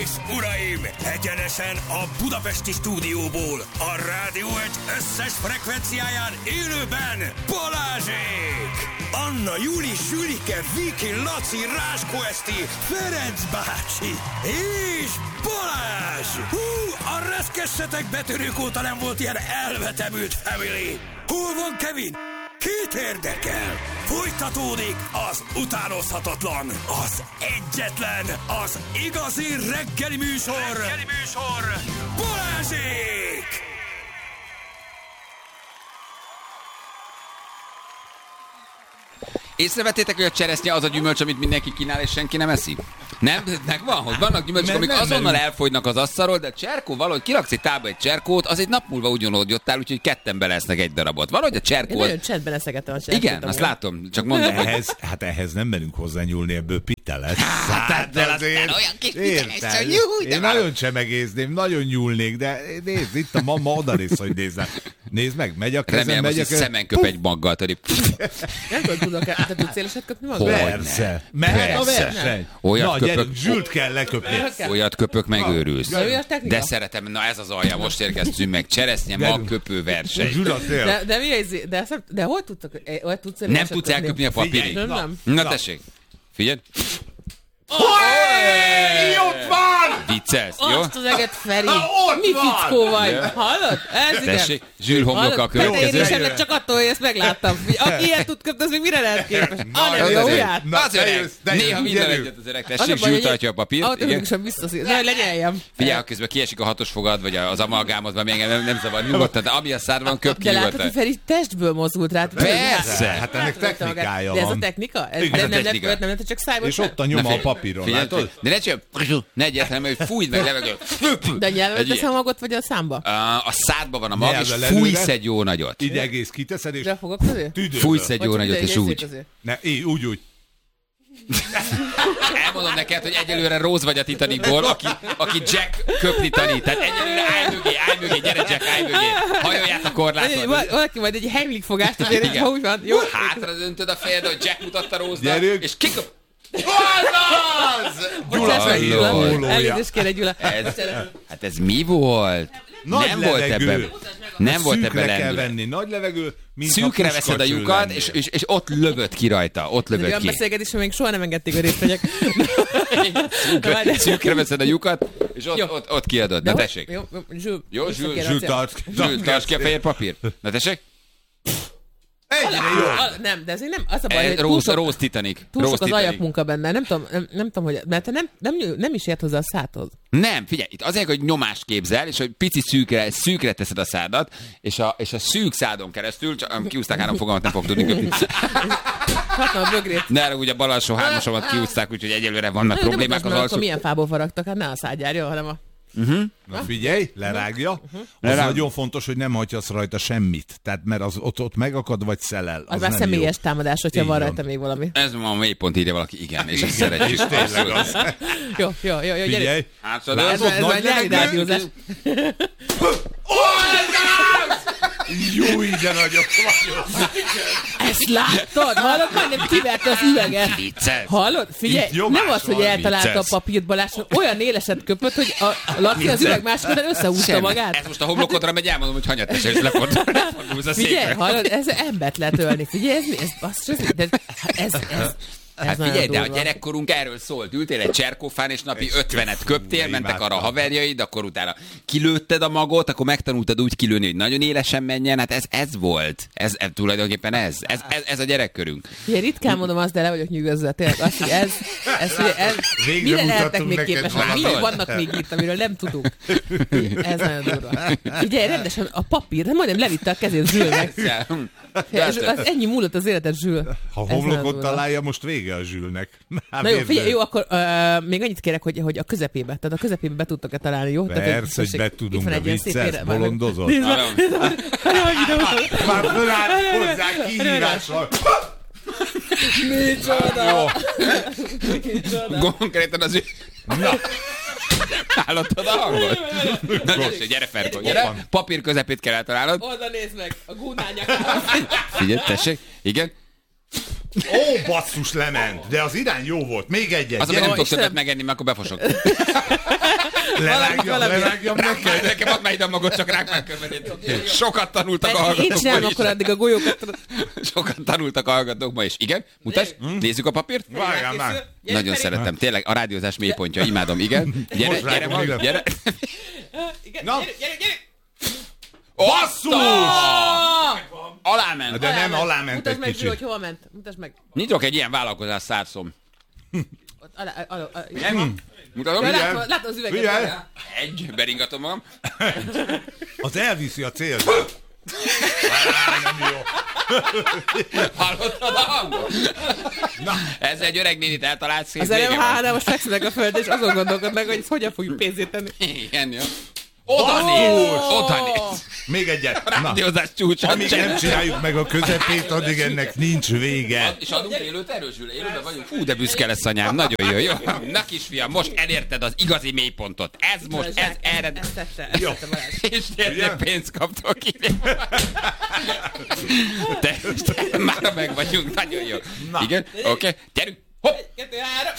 és uraim, egyenesen a budapesti stúdióból, a Rádió Egy összes frekvenciáján élőben Balázsék! Anna, Juli, Zsülike, Viki, Laci, Ráskó Eszti, Ferenc bácsi és Balázs! Hú, a reszkessetek betörők óta nem volt ilyen elvetemült family! Hol van Kevin? Kit érdekel? Folytatódik az utánozhatatlan, az egyetlen, az igazi reggeli műsor, Balázsék! Észrevettétek, hogy a cseresznye az a gyümölcs, amit mindenki kínál, és senki nem eszik? Nem? Megvan, hogy vannak gyümölcsök, amik azonnal elfogynak az asztalról, de cserkó valahogy kiraksz egy tába egy cserkót, az egy nap múlva ugyanott jottál, úgyhogy ketten belesznek egy darabot. Valahogy a cserkó... Én nagyon csetben eszegettem a cserkót. Igen, azt látom, csak mondom, hogy... Ehhez nem merünk hozzányúlni, ebből pitta lesz. Hát azért... olyan kis pitta, hogy Én nagyon csemegézném, nagyon nyúlnék, de nézd, itt a mama odanéz, hogy nézzel. Nézd meg, megy a kezem, remélem, megy a hogy szemen köp egy maggal, tudod. Nem tudok, te tudsz éleset köpni magad? Persze. Mehet a verseny. Olyat na, köpök. gyerünk, Zsült kell leköpni. Olyat köpök, megőrülsz. De szeretem, na ez az alja, most érkeztünk meg. Cseresznye mag köpő verseny. De hol tudsz Nem tudsz elköpni a papírig. Na tessék, figyelj. Ott van! Viccelsz, jó? Azt az eget, Feri! Mi fickó vagy? Hallod? Ez igen. Tessék, Zsül homloka a következő. Én sem csak attól, hogy ezt megláttam. Aki ilyet tud köpni, az még mire lehet képes? Nem, ujját. Az öreg. Néha minden egyet az öreg. Tessék, Zsül tartja a papírt. Automatikusan sem visszaszír. Ne, lenyeljem. Figyelj, ha közben kiesik a hatos fogad, vagy az amalgámot, még nem szabad nyugodtan, de ami a szádban köp ki de látod, nyugodtan. hogy Feri testből mozdult rá. Persze. Hát ennek technikája van. De ez a van. technika? Ez a technika. Nem lehet, csak szájból. És ott a nyoma a papíron, látod? De ne csak, ne egyáltalán, hogy fújd meg levegő. De nyelvet tesz a magot, vagy a számba? A szádba van a mag, és Nyelvvel fújsz előre. egy jó nagyot. Így egész kiteszed, és De fogok közé? tüdőből. Fújsz egy jó nagyot, és úgy. Ne, úgy. Elmondom neked, hogy egyelőre Rose vagy a Titanicból, aki Jack köpni tanít. Tehát egyelőre állj mögé, gyere Jack, állj mögé. Hajolját a korlátot. Valaki majd egy Heimlich fogást azért, Igen. ha úgy van. Jó? Hátra döntöd a fejed, hogy Jack mutatta Rose-nak, Gyerünk. és kiköp. Bocsáss meg, Gyula. Gyula. Elnézést kérek, Gyula. Hát ez mi volt? Nagy nem levegő. volt ebben. Nem volt ebben Szűkre kell lendület. venni, nagy levegő, mint Szűkre ha veszed a puskacső lyukat, lennél. és ott lövöd ki rajta. Ott lövöd Olyan ki. beszélgetés, még soha nem engedték, hogy részt vegyek. Szűkre veszed a lyukat, és Jó. ott kiadod. Na tessék. Jó, Zsül, tarts ki a fehér papír. Na tessék. Ennyire jó. Nem, de azért nem. Az a baj, hogy Rose Titanic. túl sok az Titanic. ajakmunka benne. Nem tudom, hogy... Mert te nem is ért hozzá a szádhoz. Nem, figyelj, itt azért, hogy nyomást képzel, és hogy pici szűkre teszed a szádat, és a szűk szádon keresztül, csak kiúzták 3 fogalmat, nem fog tudni köpni. Hatna a bögrét. Ne arra, ugye a bal alsó hármasomat kiúzták, úgyhogy egyelőre vannak problémák az Akkor alsó. milyen fából faragtak? Hát ne a szádjárja, hanem a... Na figyelj, lerágja. Az nagyon fontos, hogy nem hagyjasz rajta semmit. Tehát mert az ott megakad, vagy szelel. Az már nem személyes jó. támadás, hogyha Így van van. rajta még valami. Ez ma a mélypont írja valaki, igen, és ezt szeretjük. Tényleg az. Jó, gyerünk. Figyelj. Hátradőlsz. Ez már nyári rádiózás. Jó, de nagyok vagyok. Ezt láttad? Hallod? Majdnem kiverte az üveget. Vicces. Hallod? Figyelj, Itt nyomás nem az, hogy van, eltalálta a vicces. papírt Balázs, olyan éleset köpött, hogy a Laci az üveg másik oldalán összehúzta Semmi. magát. Ez most a homlokodra megy, elmondom, hogy hanyat tessél, és lefordulsz a Figyelj, székre. hallod, ez embert lehet ölni. Figyelj, ez mi? Ez basszus, de ez Hát nagyon figyelj, de a durva. gyerekkorunk erről szólt. Ültél egy cserkófán, és napi 50-et köptél, mentek arra a haverjaid, akkor utána kilőtted a magot, akkor megtanultad úgy kilőni, hogy nagyon élesen menjen. Hát ez volt. Ez tulajdonképpen ez a gyerekkörünk. Figyelj, ritkán mondom azt, de le vagyok nyűgözve. Tényleg azt, hogy ez Végre mire lehetnek mutattunk még neked képesek? valamit. Mire vannak még itt, amiről nem tudunk? Ez nagyon durva. Figyelj, rendesen a papír, majdnem levitte a kezét Zsülnek. És az ennyi múlott az életed, Zsül. Ha Ez nagyon homlokot durva. találja, most vége a Zsülnek. Na jó, figyelj, jó, akkor még annyit kérek, hogy a közepébe, tehát a közepébe be tudtok-e találni, jó? Persze, hogy be tudunk, de vicces, bolondozol. Már fölállt hozzá kihívással. Micsoda! Konkrétan az ő... Na, Hallottad a hangot? Na, tessék, gyere Ferko, gyere. Papír közepét kell eltalálnod. Oda nézd meg, a gúnányak. Figyelj, tessék. Igen. Ó, basszus, lement. De az irány jó volt. Még egyet. Az, hogy nem tudok többet megenni, mert akkor befosok. Lerágjam neked. Nekem add már ide a magot, csak rák már követ. Sokat tanultak a Én hallgatók csinálom ma is. akkor addig a golyókat. Sokat tanultak a hallgatók ma is. Igen? Mutasd, nézzük a papírt. Várjál már. Nagyon szeretem. Tényleg a rádiózás mélypontja. Imádom, igen. Gyere, gyere. Na. Basszus! Aláment. De nem, aláment Mutasd egy meg, kicsit. hogy hova ment. Mutasd meg. Nyitok egy ilyen vállalkozás szárszom. Nem? Mutatom? Látom az üveget. Figyelj! Egy, beringatom magam. Az elviszi a célt. Nem jó. Hallottad a hangot? Na. Ez egy öreg nénit eltalálsz. Az előbb hála, most fekszenek a földre, és azon gondolkodnak, hogy hogyan fogjuk pénzét tenni. Igen, jó. Oda néz! Még egyet. A rádiózás csúcsa. Amíg nem csináljuk meg a közepét, addig ennek nincs vége. És adunk élőt erősül, élőben vagyunk. Fú, de büszke lesz anyám, nagyon jó. Na kisfiam, most elérted az igazi mélypontot. Ez most, ez erre. Ezt tette És tényleg pénzt kaptok ki. Te, már meg vagyunk, nagyon jó. Igen, oké, gyerünk. Hopp! 2, 3.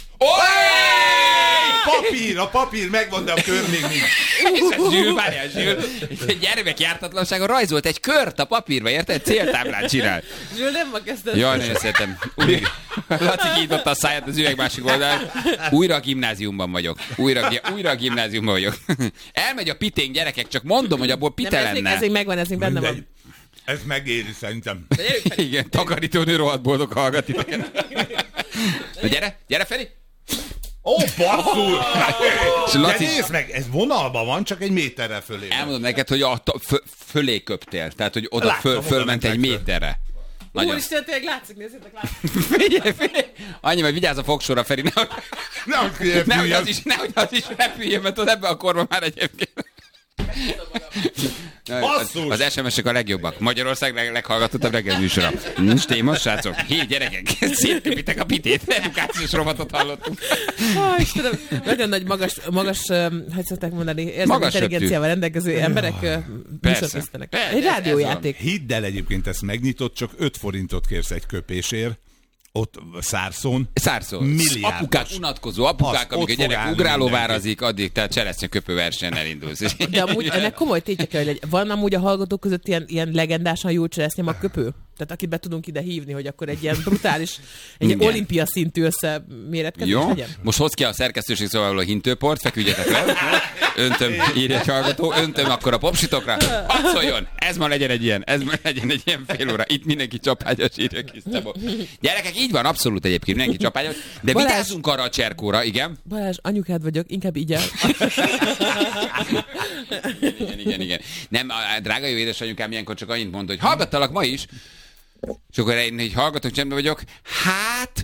Papír, a papír megvan, de a kör még nincs. Zsül, várjál, Zsül. Gyermek jártatlansága rajzolt egy kört a papírba, érted? Céltáblát csinál. Zsül, nem ma kezdted. Jaj, nagyon szeretem. Laci kinyitotta a száját az üveg másik oldalán. Újra a gimnáziumban vagyok. Újra a gimnáziumban vagyok. Elmegy a piténk, gyerekek, csak mondom, hogy abból pite lenne. Ez még megvan, ez még benne van. Ez megéri szerintem. Igen, takarítónő rohadt boldog hallgat titeket. Na gyere Feri! Ó, basszus! De Laci, nézd meg, ez vonalban van, csak egy méterre fölé. elmondom neked, hogy fölé köptél. Tehát, hogy oda Láttam, fölment oda egy mentek méterre. Nagyon. Úristen, tényleg látszik, nézzétek, látszik. Figyelj. Annyi, mert vigyázz a fogsorra, Feri. Nehogy az is repüljön, mert ebbe a korban már egyébként. Az SMS-ek a legjobbak. Magyarország leghallgatottabb reggelműsora. Nincs téma, srácok. Hé, gyerekek, szétköpitek a pitét. Edukációs rovatot hallottunk. Istenem, nagyon nagy magas, hogy szokták mondani, érzelmi intelligenciával rendelkező emberek műsorkészítenek. Egy rádiójáték. Hidd el, egyébként ezt megnyitott, csak 5 forintot kérsz egy köpésért. Ott Szárszón. Milliárdos. Apukák, unatkozó apukák, amíg a gyerek ugrálóvárazik, addig tehát cseresznyeköpő versenyen elindulsz. De amúgy ennek komoly tétje kell, hogy van amúgy a hallgatók között ilyen legendásan jó cseresznyeköpő? Tehát akit be tudunk ide hívni, hogy akkor egy ilyen brutális, egy olimpia szintű összeméretkezés legyen. Most hoz ki a szerkesztőség szóval a hintőport, feküdjetek le. Öntöm, írja egy hallgató, öntöm akkor a popsitokra. Hadd szóljon, ez ma legyen egy ilyen fél óra. Itt mindenki csapágyas, írja Krisztából. Gyerekek, így van, abszolút egyébként mindenki csapágyas. De Balázs, vigyázzunk arra a cserkóra, igen. Balázs, anyukád vagyok, inkább így el. Igen. Nem, drága jó édesanyukám ilyenkor csak annyit mond, hogy hallgattalak ma is. És akkor egy hallgatok, csendben vagyok. Hát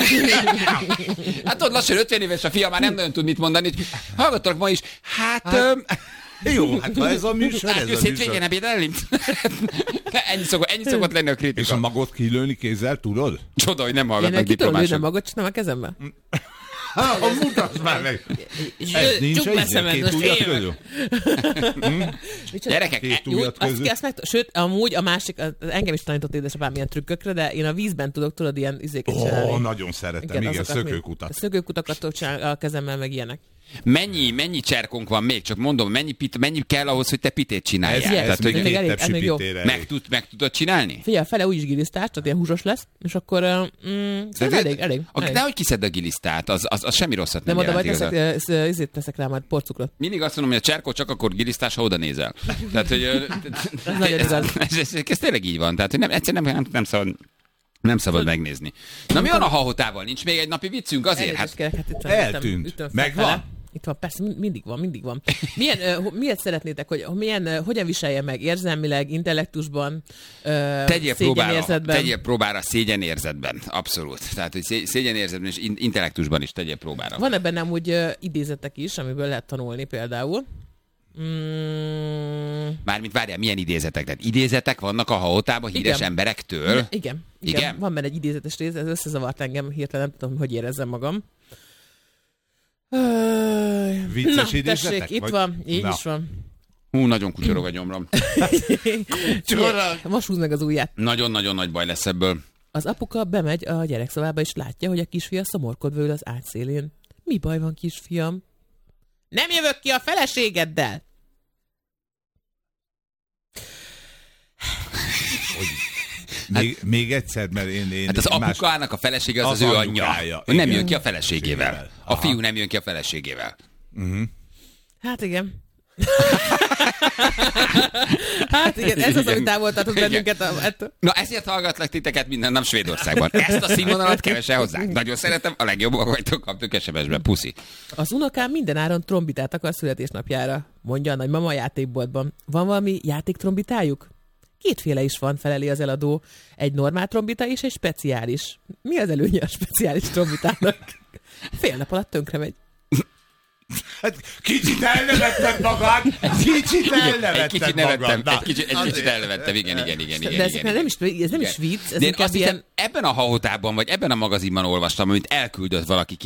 ott lassan 50 éves a fia, már nem nagyon tud mit mondani. Hallgattalak ma is. Jó, hát ha ez a műsor, ez a műsor. Hétvégén ebédelni? Ennyi szokott lenni a kritika. És a magot kilőni kézzel, tudod? Csoda, hogy nem hallgatnak Ki tudom lőni a diplomások. magot, csinálom a kezembe. Mutasd már meg! Ez nincs Csukd be szemed, két most ujjat én közül? Gyerekek, Két ujjat közül? Sőt, amúgy a másik, engem is tanított édesapám ilyen trükkökre, de én a vízben tudok, tudod, ilyen izéket csinálni. Nagyon szeretem, igen, szökőkutat. Szökőkutakat tudok csinálni a kezemmel, meg ilyenek. Mennyi cserkónk van még? Csak mondom, mennyi kell ahhoz, hogy te pitét csináljál? Ez Tehát, még hogy elég, ez még jó. meg tudod csinálni? Figyelj, fele úgyis gilisztás, tehát ilyen húsos lesz, és akkor elég. Nehogy kiszedd a gilisztát, az semmi rosszat nem oda jelent majd igazán. teszek rá majd porcukrot. Mindig azt mondom, hogy a cserkó csak akkor gilisztás, ha oda nézel. Tehát, hogy Ez nagyon igaz. ez tényleg így van. Tehát, hogy egyszerűen nem szabad megnézni. Na mi van a hahotával? Nincs még egy napi viccünk azért? Hát eltűnt. Megvan? Itt van, persze, mindig van. Miért szeretnétek, hogy hogyan viselje meg érzelmileg, intellektusban, szégyenérzetben? Tegyél próbára szégyenérzetben. Abszolút. Tehát, hogy szégyenérzetben és intellektusban is tegyél próbára. Van ebben amúgy idézetek is, amiből lehet tanulni például. Mármint várjál, milyen idézetek? Tehát idézetek vannak a hahotában híres emberektől? Igen. Van benne egy idézetes rész, ez összezavart engem, hirtelen nem tudom, hogy érezzem magam. Vicces idézetek? Tessék, itt van, így is van. Nagyon kutyorog a gyomrom. Most húzd meg az ujját. Nagyon-nagyon nagy baj lesz ebből. Az apuka bemegy a gyerekszobába, és látja, hogy a kisfia szomorkodva ül az ágy szélén. Mi baj van, kisfiam? Nem jövök ki a feleségeddel! Még egyszer, mert én hát az apukának a felesége az ő anyja. Nem jön ki a feleségével. A fiú nem jön ki a feleségével. Hát igen. Hát igen, ez az, ami távoltatott bennünket ettől. Na ezért hallgatlak titeket minden nap Svédországban. Ezt a színvonalat kevesen hozzák. Nagyon szeretem, a legjobbak vagytok, kaptuk SMS-ben. Puszi. Az unokám mindenáron trombitát akar születésnapjára, mondja a nagymama a játékboltban. Van valami játéktrombitájuk? Kétféle is van, feleli az eladó. Egy normál trombita és egy speciális. Mi az előnye a speciális trombitának? Fél nap alatt tönkre megy. Hát kicsit elnevetted magad! Kicsit elnevetted magad! Egy kicsit elnevettem, igen. De ez nem is vicc. Ez de én azt hiszem, ebben a hahotában, vagy ebben a magazinban olvastam, amit elküldött valaki